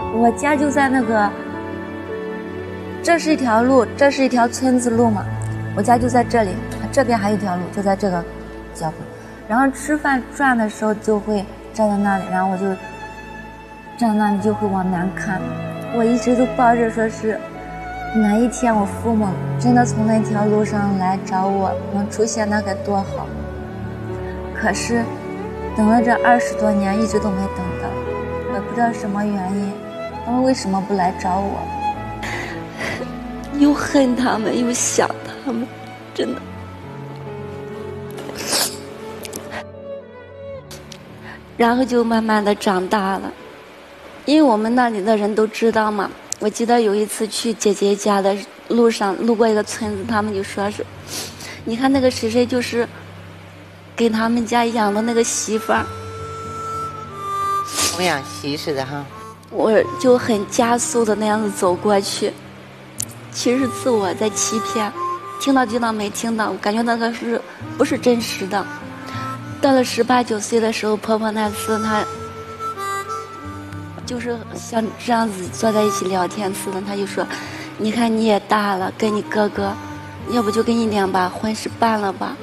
我家就在那个，这是一条路，这是一条村子路嘛，我家就在这里，这边还有一条路，就在这个交汇。然后吃饭转的时候就会站在那里，然后我就站在那里就会往南看。我一直都抱着说是哪一天我父母真的从那条路上来找我，能出现那该多好。可是等了这20多年一直都没等到，我不知道什么原因，他们为什么不来找我。 又恨他们又想他们，真的。然后就慢慢的长大了，因为我们那里的人都知道嘛。我记得有一次去姐姐家的路上路过一个村子，他们就说是，你看那个谁就是给他们家养的那个媳妇儿， 童养媳似的哈。 我就很加速的那样子走过去，其实是自我在欺骗，听到就当没听到，我感觉那个不是真实的。到了18、19岁的时候，婆婆那次她就是像这样子坐在一起聊天似的，她就说，你看你也大了，跟你哥哥，要不就给你俩把婚事办了吧。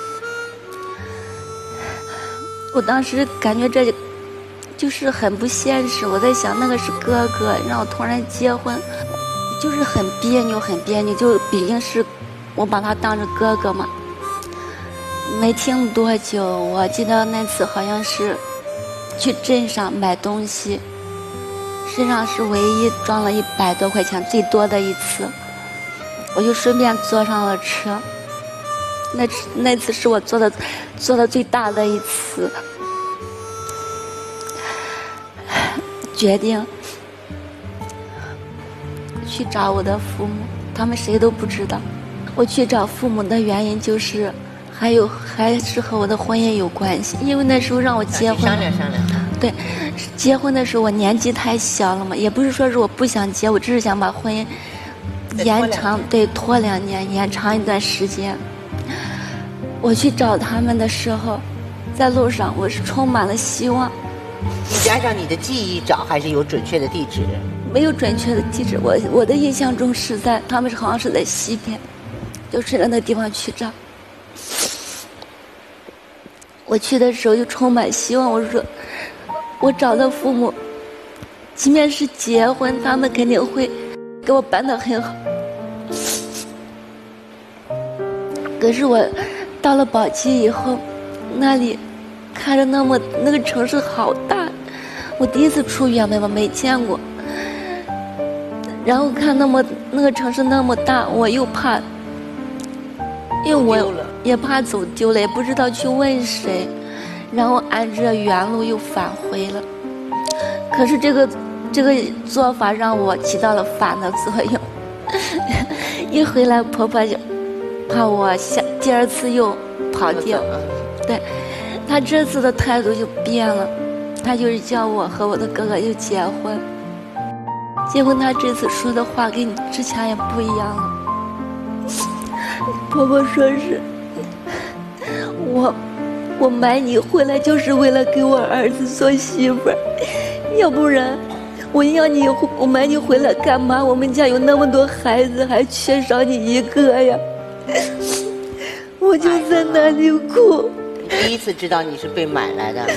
我当时感觉这就是很不现实，我在想那个是哥哥，让我突然结婚，就是很别扭很别扭，就毕竟是我把他当着哥哥嘛。没听多久，我记得那次好像是去镇上买东西，身上是唯一装了100多块钱，最多的一次，我就顺便坐上了车。那次是我坐的最大的一次，决定去找我的父母，他们谁都不知道。我去找父母的原因就是还是和我的婚姻有关系，因为那时候让我结婚， 商量。 对，结婚的时候我年纪太小了嘛，也不是说是我不想结，我只是想把婚姻延长，对，拖2年，延长一段时间。我去找他们的时候，在路上我是充满了希望。 你加上你的记忆找，还是有准确的地址？ 没有准确的地址，我的印象中是在他们好像是在西边，就顺着那地方去找。我去的时候就充满希望，我说我找到父母，即便是结婚，他们肯定会给我办得很好。可是我到了宝鸡以后，那里看着那个城市好大，我第一次出远门，我没见过。然后看那个城市那么大，我又怕，因为我也怕走丢了，也不知道去问谁，然后按着原路又返回了。可是这个做法让我起到了反的作用，一回来婆婆就怕我第2次又跑掉，对，她这次的态度就变了，她就是叫我和我的哥哥又结婚。结婚她这次说的话跟你之前也不一样了。婆婆说是我买你回来就是为了给我儿子做媳妇儿，要不然我买你回来干嘛？我们家有那么多孩子，还缺少你一个呀。我就在那里哭。 第一次知道你是被买来的。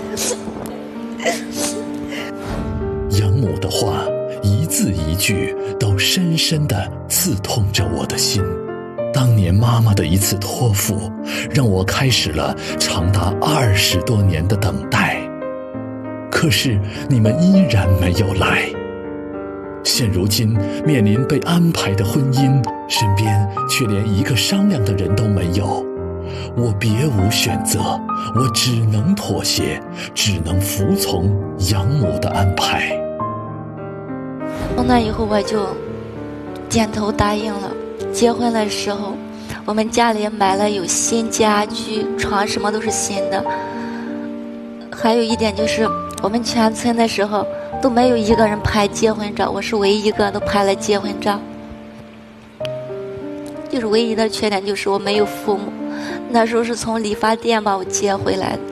养母的话一字一句都深深地刺痛着我的心。当年妈妈的一次托付，让我开始了长达20多年的等待。可是你们依然没有来。现如今面临被安排的婚姻，身边却连一个商量的人都没有。我别无选择，我只能妥协，只能服从养母的安排。 从那以后我就点头答应了。结婚的时候，我们家里买了有新家具，床什么都是新的。还有一点就是，我们全村的时候都没有一个人拍结婚照，我是唯一一个都拍了结婚照。就是唯一的缺点就是我没有父母，那时候是从理发店把我接回来的。